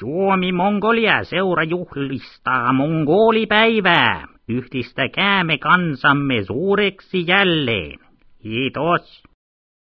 Suomi-Mongolia seura juhlistaa mongolipäivää. Yhdistäkäämme kansamme suureksi jälleen. Kiitos.